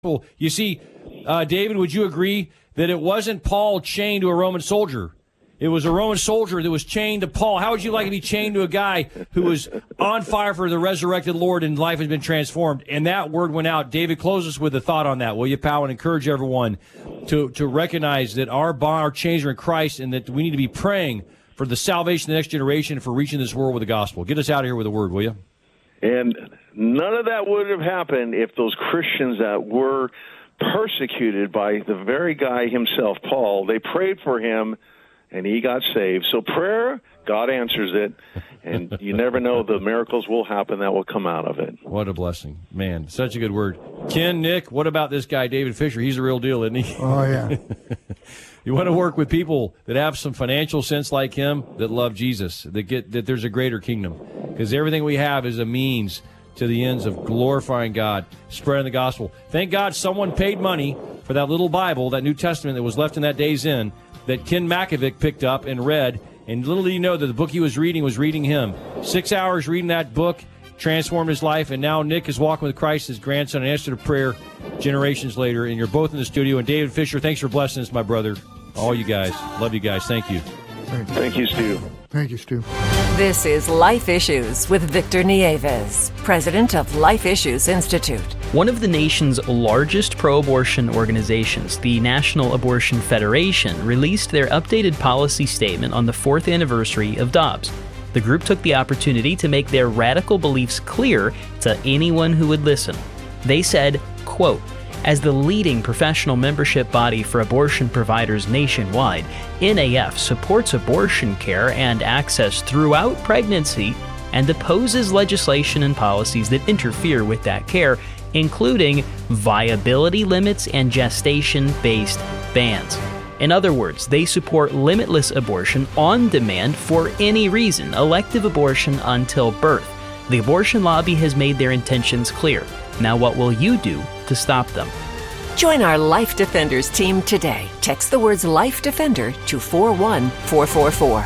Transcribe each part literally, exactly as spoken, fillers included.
Well, you see, uh, David, would you agree that it wasn't Paul chained to a Roman soldier? It was a Roman soldier that was chained to Paul. How would you like to be chained to a guy who was on fire for the resurrected Lord and life has been transformed? And that word went out. David, close us with a thought on that, will you, pal, and encourage everyone to, to recognize that our bond, our chains are in Christ, and that we need to be praying for the salvation of the next generation and for reaching this world with the gospel. Get us out of here with a word, will you? And none of that would have happened if those Christians that were persecuted by the very guy himself, Paul, they prayed for him, and he got saved. So prayer, God answers it, and you never know, the miracles will happen that will come out of it. What a blessing. Man, such a good word. Ken, Nick, what about this guy, David Fisher? He's a real deal, isn't he? Oh, yeah. You want to work with people that have some financial sense like him, that love Jesus, that get that there's a greater kingdom. Because everything we have is a means to the ends of glorifying God, spreading the gospel. Thank God someone paid money for that little Bible, that New Testament that was left in that Days Inn, that Ken Makovic picked up and read. And little did he know that the book he was reading was reading him. Six hours reading that book transformed his life, and now Nick is walking with Christ, his grandson, and answered a prayer generations later. And you're both in the studio. And David Fisher, thanks for blessing us, my brother. All you guys. Love you guys. Thank you. Thank you, Thank you Stu. Thank you, Stu. This is Life Issues with Victor Nieves, president of Life Issues Institute. One of the nation's largest pro-abortion organizations, the National Abortion Federation, released their updated policy statement on the fourth anniversary of Dobbs. The group took the opportunity to make their radical beliefs clear to anyone who would listen. They said, quote, "As the leading professional membership body for abortion providers nationwide, N A F supports abortion care and access throughout pregnancy and opposes legislation and policies that interfere with that care, including viability limits and gestation-based bans." In other words, they support limitless abortion on demand for any reason, elective abortion until birth. The abortion lobby has made their intentions clear. Now what will you do to stop them? Join our Life Defenders team today. Text the words Life Defender to four one four four four.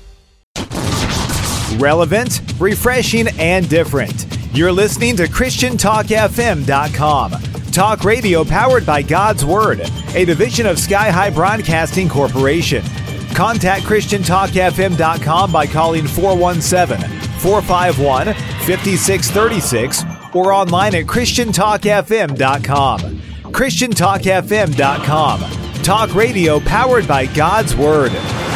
Relevant, refreshing, and different. You're listening to Christian Talk F M dot com. Talk radio powered by God's Word, a division of Sky High Broadcasting Corporation. Contact Christian Talk F M dot com by calling four one seven, four five one, five six three six or online at Christian Talk F M dot com. Christian Talk F M dot com. Talk radio powered by God's Word.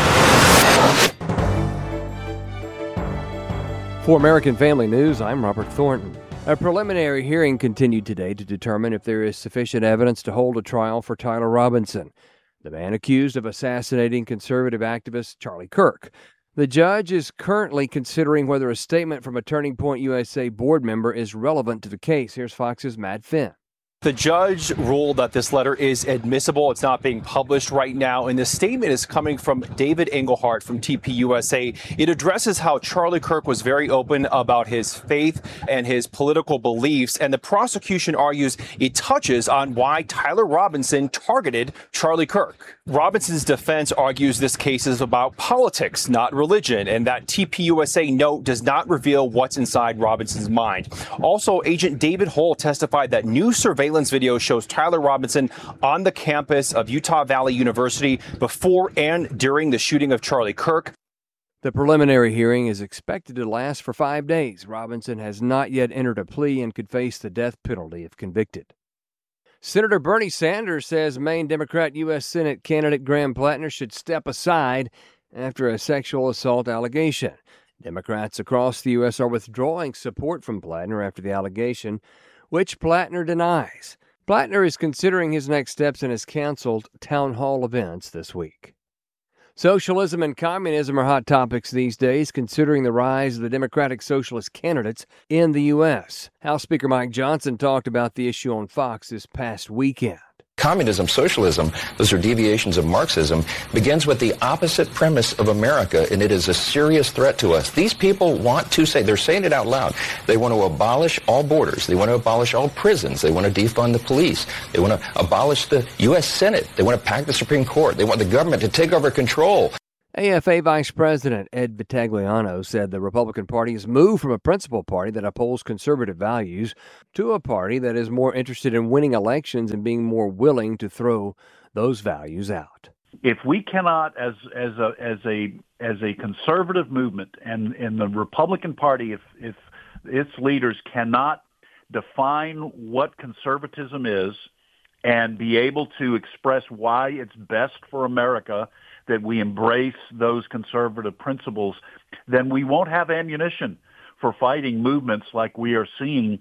For American Family News, I'm Robert Thornton. A preliminary hearing continued today to determine if there is sufficient evidence to hold a trial for Tyler Robinson, the man accused of assassinating conservative activist Charlie Kirk. The judge is currently considering whether a statement from a Turning Point U S A board member is relevant to the case. Here's Fox's Matt Finn. The judge ruled that this letter is admissible. It's not being published right now. And the statement is coming from David Engelhardt from T P U S A. It addresses how Charlie Kirk was very open about his faith and his political beliefs. And the prosecution argues it touches on why Tyler Robinson targeted Charlie Kirk. Robinson's defense argues this case is about politics, not religion, and that T P U S A note does not reveal what's inside Robinson's mind. Also, Agent David Hull testified that new surveillance video shows Tyler Robinson on the campus of Utah Valley University before and during the shooting of Charlie Kirk. The preliminary hearing is expected to last for five days. Robinson has not yet entered a plea and could face the death penalty if convicted. Senator Bernie Sanders says Maine Democrat U S Senate candidate Graham Plattner should step aside after a sexual assault allegation. Democrats across the U S are withdrawing support from Plattner after the allegation, which Plattner denies. Plattner is considering his next steps and has canceled town hall events this week. Socialism and communism are hot topics these days, considering the rise of the Democratic Socialist candidates in the U S. House Speaker Mike Johnson talked about the issue on Fox this past weekend. Communism, socialism, those are deviations of Marxism, begins with the opposite premise of America, and it is a serious threat to us. These people want to say, they're saying it out loud, they want to abolish all borders, they want to abolish all prisons, they want to defund the police, they want to abolish the U S Senate, they want to pack the Supreme Court, they want the government to take over control. A F A Vice President Ed Vitagliano said the Republican Party has moved from a principal party that upholds conservative values to a party that is more interested in winning elections and being more willing to throw those values out. If we cannot, as as a as a as a conservative movement, and in the Republican Party, if if its leaders cannot define what conservatism is and be able to express why it's best for America that we embrace those conservative principles, then we won't have ammunition for fighting movements like we are seeing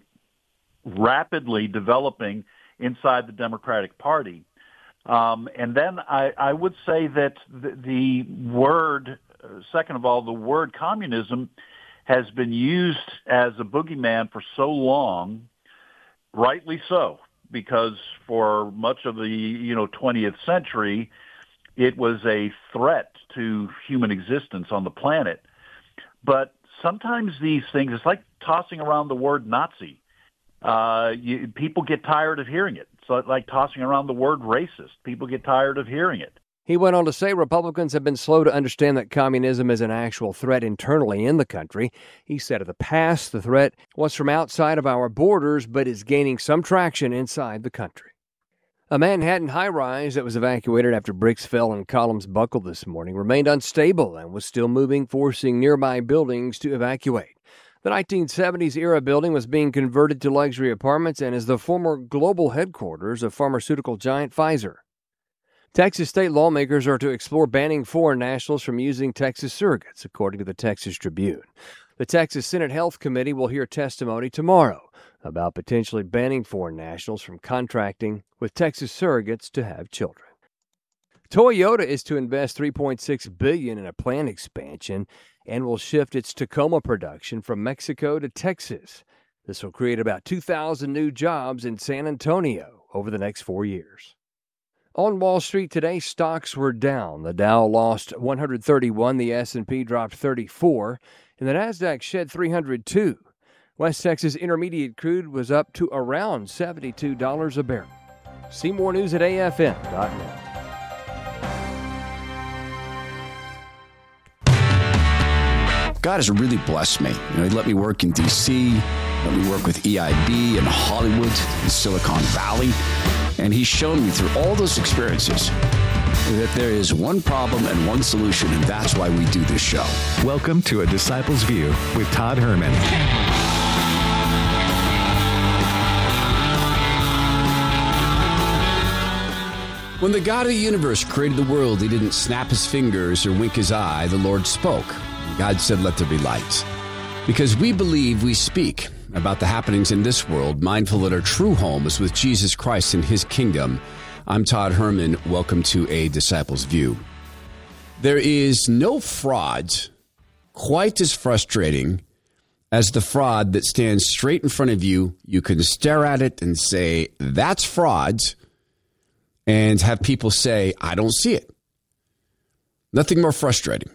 rapidly developing inside the Democratic Party. Um, and then I, I would say that the, the word, uh, second of all, the word communism has been used as a boogeyman for so long, rightly so, because for much of the you know twentieth century, it was a threat to human existence on the planet. But sometimes these things, it's like tossing around the word Nazi. Uh, you, people get tired of hearing it. It's like tossing around the word racist. People get tired of hearing it. He went on to say Republicans have been slow to understand that communism is an actual threat internally in the country. He said of the past, the threat was from outside of our borders, but is gaining some traction inside the country. A Manhattan high-rise that was evacuated after bricks fell and columns buckled this morning remained unstable and was still moving, forcing nearby buildings to evacuate. The nineteen seventies-era building was being converted to luxury apartments and is the former global headquarters of pharmaceutical giant Pfizer. Texas state lawmakers are to explore banning foreign nationals from using Texas surrogates, according to the Texas Tribune. The Texas Senate Health Committee will hear testimony tomorrow about potentially banning foreign nationals from contracting with Texas surrogates to have children. Toyota is to invest three point six billion dollars in a plant expansion and will shift its Tacoma production from Mexico to Texas. This will create about two thousand new jobs in San Antonio over the next four years. On Wall Street today, stocks were down. The Dow lost one hundred thirty-one, the S and P dropped thirty-four, and the Nasdaq shed three hundred two. West Texas Intermediate crude was up to around seventy-two dollars a barrel. See more news at A F M dot net. God has really blessed me. You know, he let me work in D C, let me work with E I B in Hollywood, in Silicon Valley, and he's shown me through all those experiences that there is one problem and one solution, and that's why we do this show. Welcome to A Disciple's View with Todd Herman. When the God of the universe created the world, he didn't snap his fingers or wink his eye. The Lord spoke. God said, let there be light. Because we believe we speak about the happenings in this world, mindful that our true home is with Jesus Christ and his kingdom. I'm Todd Herman. Welcome to A Disciple's View. There is no fraud quite as frustrating as the fraud that stands straight in front of you. You can stare at it and say, that's fraud, and have people say, I don't see it. Nothing more frustrating.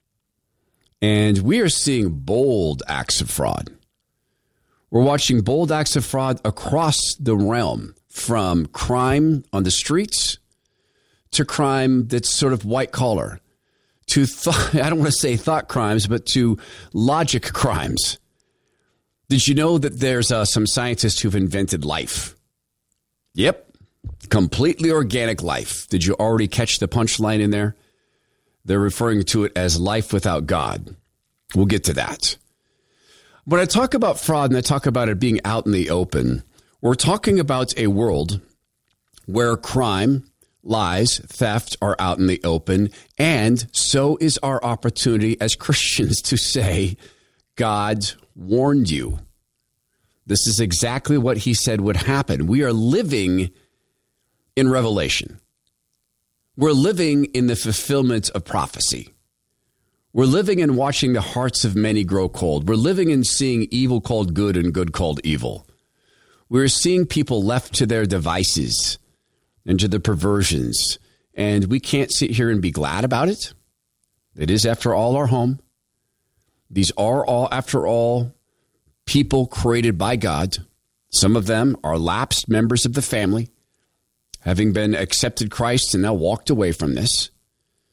And we are seeing bold acts of fraud. We're watching bold acts of fraud across the realm, from crime on the streets to crime that's sort of white collar, to th- I don't want to say thought crimes, but to logic crimes. Did you know that there's uh, some scientists who've invented life? Yep, completely organic life. Did you already catch the punchline in there? They're referring to it as life without God. We'll get to that. When I talk about fraud and I talk about it being out in the open, we're talking about a world where crime, lies, theft are out in the open, and so is our opportunity as Christians to say, God warned you. This is exactly what he said would happen. We are living in Revelation. We're living in the fulfillment of prophecy. We're living in watching the hearts of many grow cold. We're living in seeing evil called good and good called evil. We're seeing people left to their devices and to their perversions, and we can't sit here and be glad about it. It is, after all, our home. These are all, after all, people created by God. Some of them are lapsed members of the family, having been accepted Christ and now walked away from this.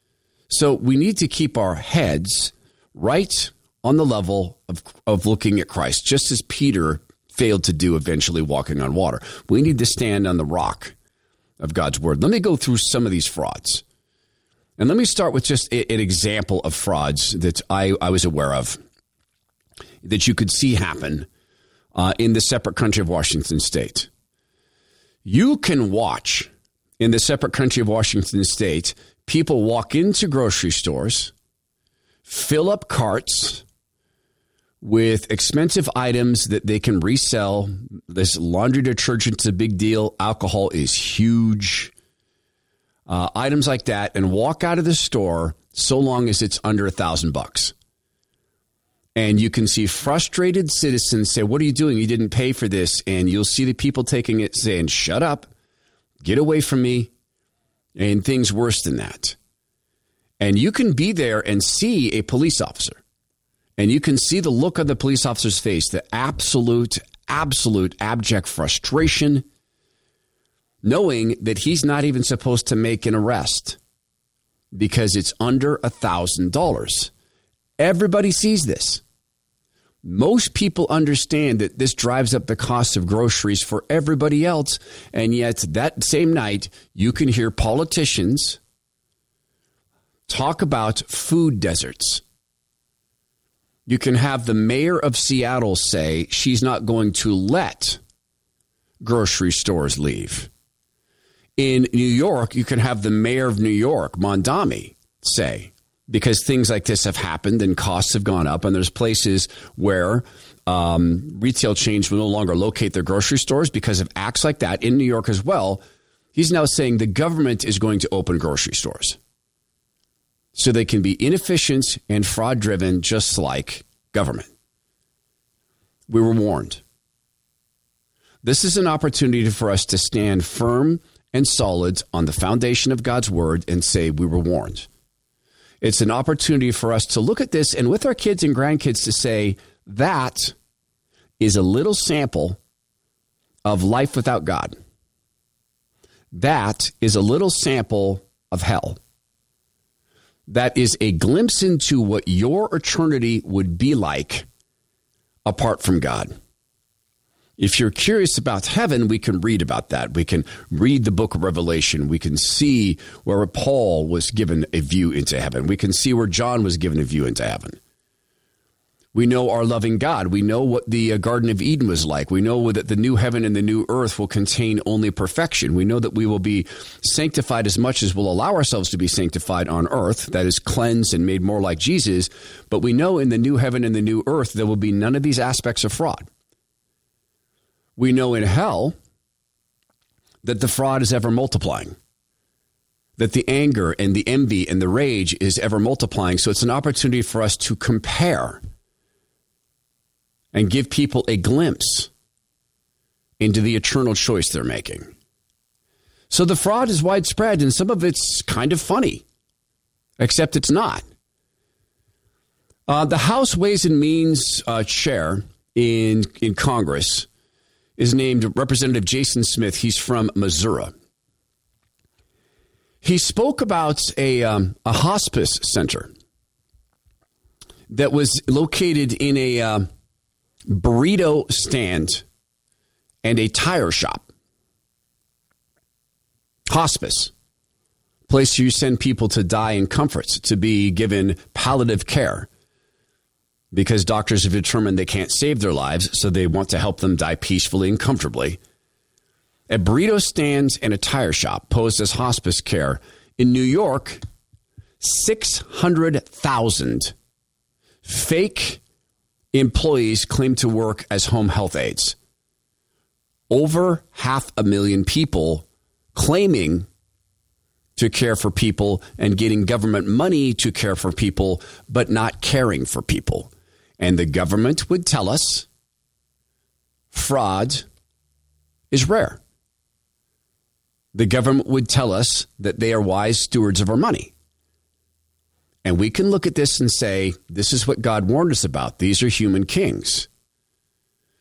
So we need to keep our heads right on the level of, of looking at Christ, just as Peter failed to do eventually walking on water. We need to stand on the rock of God's word. Let me go through some of these frauds. And let me start with just a, an example of frauds that I, I was aware of that you could see happen uh, in the separate country of Washington State. You can watch in the separate country of Washington State people walk into grocery stores, fill up carts with expensive items that they can resell. This laundry detergent's a big deal. Alcohol is huge. Uh, items like that, and walk out of the store so long as it's under a thousand bucks. And you can see frustrated citizens say, what are you doing? You didn't pay for this. And you'll see the people taking it saying, shut up, get away from me, and things worse than that. And you can be there and see a police officer. And you can see the look on the police officer's face, the absolute, absolute abject frustration, knowing that he's not even supposed to make an arrest because it's under a thousand dollars. Everybody sees this. Most people understand that this drives up the cost of groceries for everybody else. And yet that same night, you can hear politicians talk about food deserts. You can have the mayor of Seattle say she's not going to let grocery stores leave. In New York, you can have the mayor of New York, Mondami, say, because things like this have happened and costs have gone up, and there's places where um, retail chains will no longer locate their grocery stores because of acts like that. In New York as well, he's now saying the government is going to open grocery stores so they can be inefficient and fraud-driven just like government. We were warned. This is an opportunity for us to stand firm and solid on the foundation of God's word and say we were warned. It's an opportunity for us to look at this and with our kids and grandkids to say that is a little sample of life without God. That is a little sample of hell. That is a glimpse into what your eternity would be like apart from God. If you're curious about heaven, we can read about that. We can read the book of Revelation. We can see where Paul was given a view into heaven. We can see where John was given a view into heaven. We know our loving God. We know what the Garden of Eden was like. We know that the new heaven and the new earth will contain only perfection. We know that we will be sanctified as much as we'll allow ourselves to be sanctified on earth, that is cleansed and made more like Jesus. But we know in the new heaven and the new earth, there will be none of these aspects of fraud. We know in hell that the fraud is ever multiplying, that the anger and the envy and the rage is ever multiplying. So it's an opportunity for us to compare and give people a glimpse into the eternal choice they're making. So the fraud is widespread, and some of it's kind of funny, except it's not. Uh, the House Ways and Means uh, chair in, in Congress is named Representative Jason Smith. He's from Missouri. He spoke about a, um, a hospice center that was located in a uh, burrito stand and a tire shop. Hospice, place you send people to die in comfort, to be given palliative care, because doctors have determined they can't save their lives, so they want to help them die peacefully and comfortably. A burrito stand and a tire shop posed as hospice care. In New York, six hundred thousand fake employees claim to work as home health aides. Over half a million people claiming to care for people and getting government money to care for people, but not caring for people. And the government would tell us fraud is rare. The government would tell us that they are wise stewards of our money. And we can look at this and say, this is what God warned us about. These are human kings.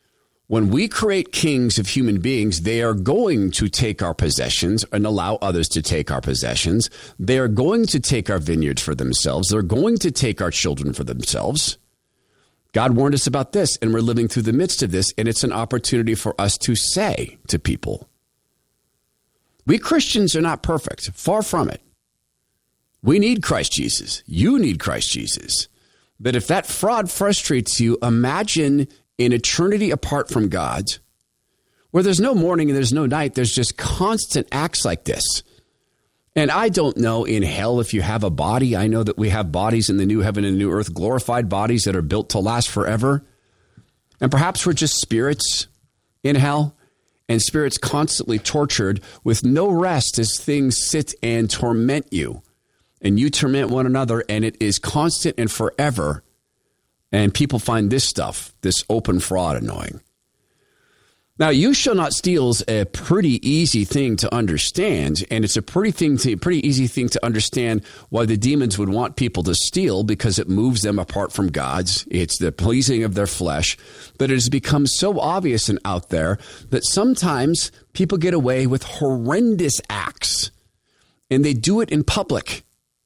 When we create kings of human beings, they are going to take our possessions and allow others to take our possessions. They are going to take our vineyards for themselves. They're going to take our children for themselves. God warned us about this, and we're living through the midst of this, and it's an opportunity for us to say to people, we Christians are not perfect. Far from it. We need Christ Jesus. You need Christ Jesus. But if that fraud frustrates you, imagine in eternity apart from God, where there's no morning and there's no night, there's just constant acts like this. And I don't know in hell if you have a body. I know that we have bodies in the new heaven and new earth, glorified bodies that are built to last forever. And perhaps we're just spirits in hell, and spirits constantly tortured with no rest as things sit and torment you. And you torment one another, and it is constant and forever. And people find this stuff, this open fraud, annoying. Now, you shall not steal is a pretty easy thing to understand, and it's a pretty thing to, pretty easy thing to understand why the demons would want people to steal, because it moves them apart from God's. It's the pleasing of their flesh. But it has become so obvious and out there that sometimes people get away with horrendous acts, and they do it in public.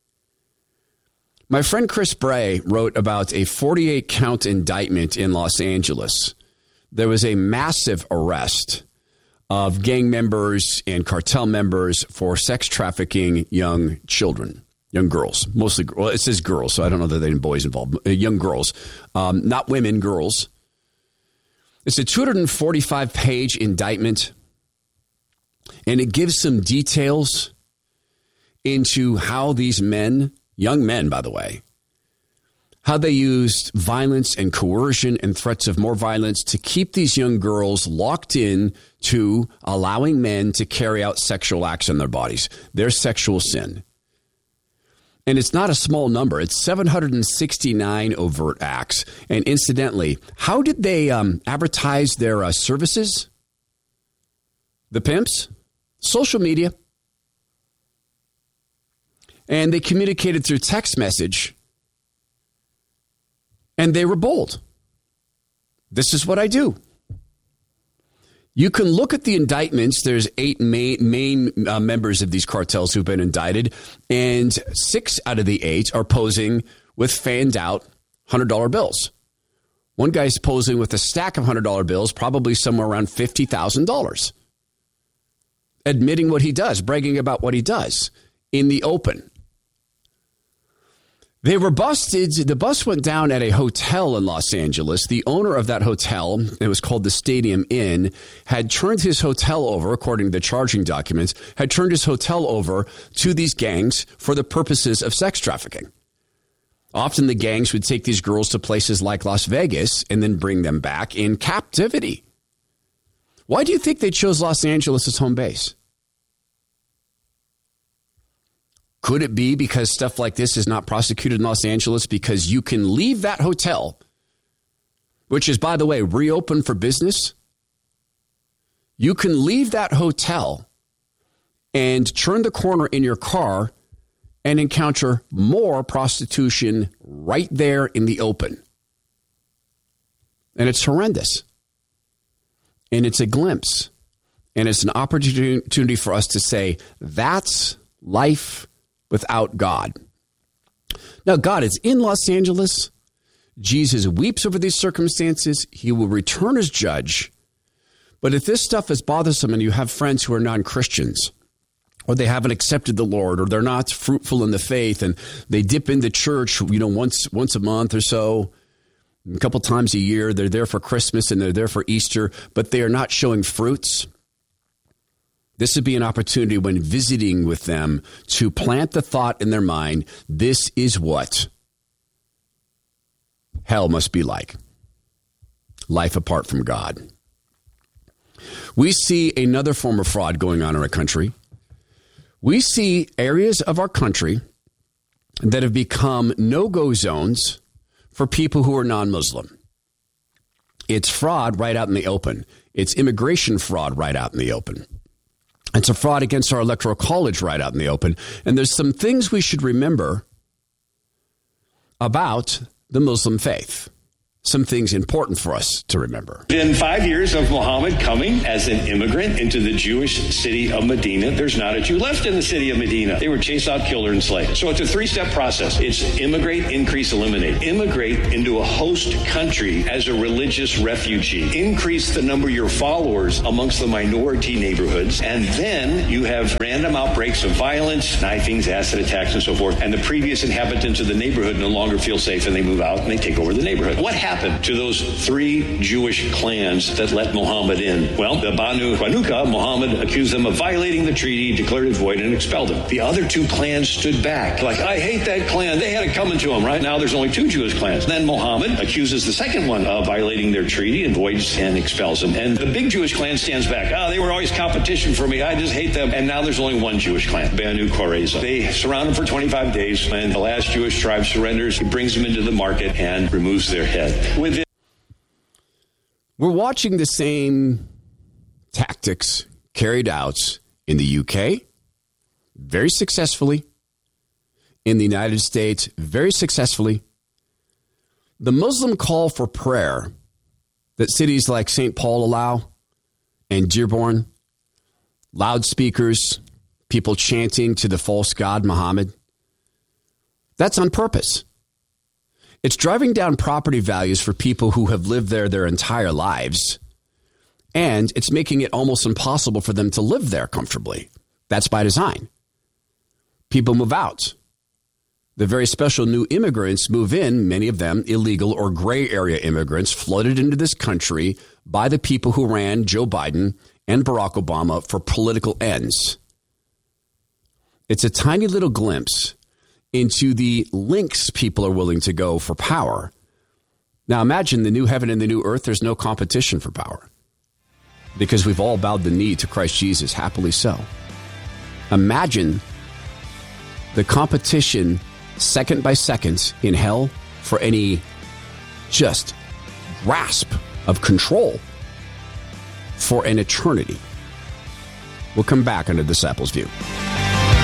My friend Chris Bray wrote about a forty-eight count indictment in Los Angeles. There was a massive arrest of gang members and cartel members for sex trafficking young children, young girls, mostly. Well, it says girls, so I don't know that there are boys involved. Young girls, um, not women, girls. It's a two hundred forty-five page indictment, and it gives some details into how these men, young men, by the way, how they used violence and coercion and threats of more violence to keep these young girls locked in to allowing men to carry out sexual acts on their bodies, their sexual sin. And it's not a small number. It's seven hundred sixty-nine overt acts. And incidentally, how did they um, advertise their uh, services? The pimps? Social media. And they communicated through text message. And they were bold. This is what I do. You can look at the indictments. There's eight main, main uh, members of these cartels who've been indicted, and six out of the eight are posing with fanned out one hundred dollar bills. One guy's posing with a stack of one hundred dollar bills, probably somewhere around fifty thousand dollars, admitting what he does, bragging about what he does in the open. They were busted. The bus went down at a hotel in Los Angeles. The owner of that hotel, it was called the Stadium Inn, had turned his hotel over, according to the charging documents, had turned his hotel over to these gangs for the purposes of sex trafficking. Often the gangs would take these girls to places like Las Vegas and then bring them back in captivity. Why do you think they chose Los Angeles as home base? Could it be because stuff like this is not prosecuted in Los Angeles because you can leave that hotel, which is, by the way, reopened for business? You can leave that hotel and turn the corner in your car and encounter more prostitution right there in the open. And it's horrendous. And it's a glimpse. And it's an opportunity for us to say, that's life without God. Now, God is in Los Angeles. Jesus weeps over these circumstances. He will return as judge. But if this stuff is bothersome and you have friends who are non-Christians, or they haven't accepted the Lord, or they're not fruitful in the faith, and they dip into church, you know, once once a month or so, a couple times a year, they're there for Christmas and they're there for Easter, but they are not showing fruits. This would be an opportunity when visiting with them to plant the thought in their mind, this is what hell must be like. Life apart from God. We see another form of fraud going on in our country. We see areas of our country that have become no-go zones for people who are non-Muslim. It's fraud right out in the open. It's immigration fraud right out in the open. It's a fraud against our electoral college right out in the open. And there's some things we should remember about the Muslim faith. some things important for us to remember. In five years of Muhammad coming as an immigrant into the Jewish city of Medina, there's not a Jew left in the city of Medina. They were chased out, killed, or enslaved. So it's a three-step process. It's immigrate, increase, eliminate. Immigrate into a host country as a religious refugee. Increase the number of your followers amongst the minority neighborhoods. And then you have random outbreaks of violence, knifings, acid attacks, and so forth. And the previous inhabitants of the neighborhood no longer feel safe, and they move out and they take over the neighborhood. What happened to those three Jewish clans that let Muhammad in? Well, the Banu Qanuqa, Muhammad accused them of violating the treaty, declared it void, and expelled them. The other two clans stood back. Like, I hate that clan. They had it coming to them. Right now, there's only two Jewish clans. Then Muhammad accuses the second one of violating their treaty and voids and expels them. And the big Jewish clan stands back. Ah, oh, they were always competition for me. I just hate them. And now there's only one Jewish clan, Banu Qurayza. They surround them for twenty-five days. When the last Jewish tribe surrenders, he brings them into the market and removes their head. Within We're watching the same tactics carried out in the U K, very successfully, in the United States, very successfully. The Muslim call for prayer that cities like Saint Paul allow and Dearborn, loudspeakers, people chanting to the false god Muhammad, that's on purpose. It's driving down property values for people who have lived there their entire lives, and it's making it almost impossible for them to live there comfortably. That's by design. People move out. The very special new immigrants move in, many of them illegal or gray area immigrants flooded into this country by the people who ran Joe Biden and Barack Obama for political ends. It's a tiny little glimpse into the lengths people are willing to go for power. Now imagine the new heaven and the new earth, there's no competition for power because we've all bowed the knee to Christ Jesus, happily so. Imagine the competition second by second in hell for any just grasp of control for an eternity. We'll come back on the Disciples' View.